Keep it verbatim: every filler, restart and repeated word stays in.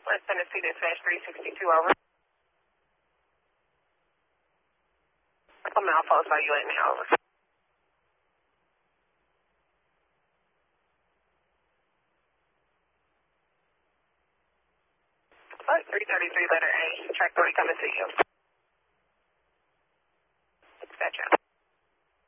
West Tennessee Dispatch three sixty-two, over. I'm out, folks. Are you letting me over? What? three thirty-three, letter A. Track three coming to you. Dispatch out.